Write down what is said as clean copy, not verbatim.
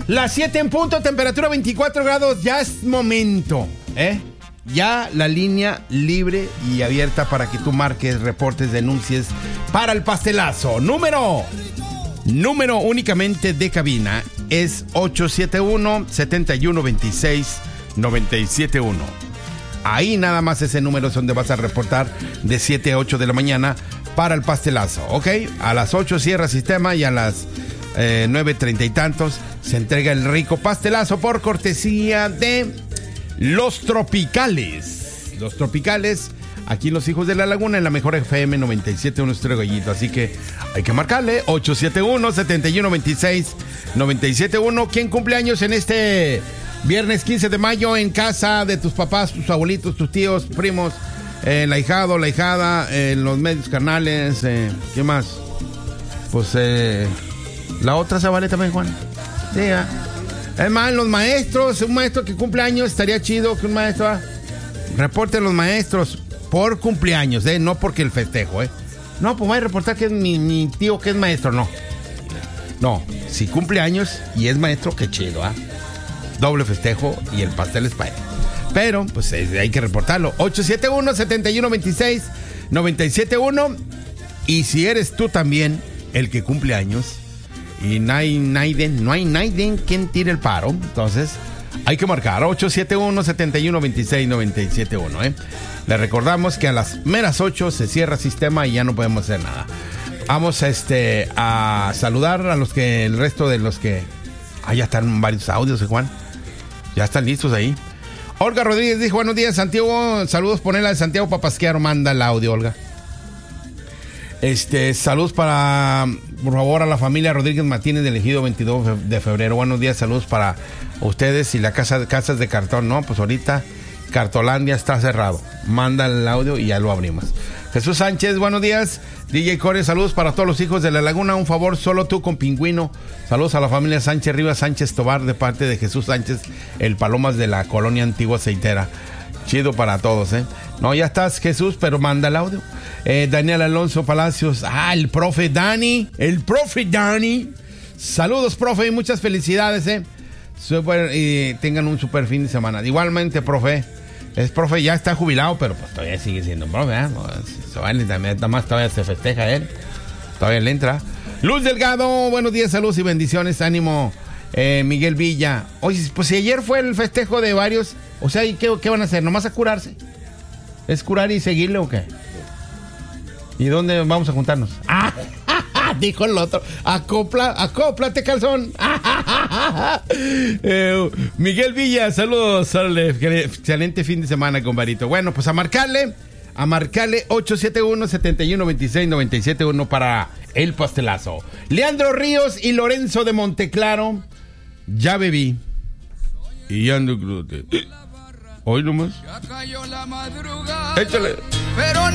Las 7 en punto, temperatura 24 grados. Ya es momento, ya la línea libre y abierta para que tú marques, reportes, denuncies para el pastelazo. Número únicamente de cabina es 871-7126-971. Ahí nada más ese número es donde vas a reportar de 7 a 8 de la mañana para el pastelazo, ¿ok? A las 8 cierra sistema y a las 9:30 y tantos se entrega el rico pastelazo por cortesía de Los Tropicales. Los Tropicales, aquí Los Hijos de la Laguna, en la mejor FM 97.1 Estrella Gallito. Así que hay que marcarle 871-7126-971. ¿Quién cumpleaños en este viernes 15 de mayo en casa de tus papás, tus abuelitos, tus tíos, primos, el ahijado, la ahijada, los medios carnales, ¿qué más? Pues la otra se vale también, Juan. Sí, es más, los maestros, un maestro que cumple años, estaría chido que un maestro reporte a los maestros por cumpleaños, no porque el festejo, No, pues voy a reportar que es mi tío que es maestro, no. No, si cumple años y es maestro, qué chido, doble festejo y el pastel es para él. Pero, pues hay que reportarlo. 871-7126-971. Y si eres tú también el que cumple años y no hay nadie quien tire el paro, entonces hay que marcar 871-7126-971. Le recordamos que a las meras 8 se cierra sistema y ya no podemos hacer nada. Vamos a saludar a el resto de los que... ya están varios audios, Juan. Ya están listos ahí. Olga Rodríguez dijo, buenos días, Santiago. Saludos, ponela de Santiago Papasquiaro. Manda el audio, Olga. Saludos para, por favor, a la familia Rodríguez Martínez del Ejido 22 de febrero. Buenos días, saludos para ustedes y la casas de cartón. No, pues ahorita Cartolandia está cerrado. Manda el audio y ya lo abrimos. Jesús Sánchez, buenos días. DJ Core, saludos para todos los hijos de la laguna. Un favor, solo tú con Pingüino. Saludos a la familia Sánchez Rivas Sánchez Tobar de parte de Jesús Sánchez, el Palomas de la colonia Antigua Aceitera. Chido para todos, No, ya estás, Jesús, pero manda el audio. Daniel Alonso Palacios. El profe Dani. Saludos, profe, y muchas felicidades, y tengan un super fin de semana. Igualmente, profe. Profe, ya está jubilado, pero pues todavía sigue siendo profe, nada más todavía se festeja él. Todavía le entra. Luz Delgado, buenos días, saludos y bendiciones, ánimo. Miguel Villa. Oye, pues si ayer fue el festejo de varios, o sea, ¿y qué van a hacer? ¿Nomás a curarse? ¿Es curar y seguirle o qué? ¿Y dónde vamos a juntarnos? Dijo el otro. Acóplate, calzón. Miguel Villa, saludos. Excelente fin de semana, compadrito. Bueno, pues a marcarle 871-7126-971 para el pastelazo. Leandro Ríos y Lorenzo de Monteclaro. Ya bebí y ando crudo. Hoy nomás. Échale. Pero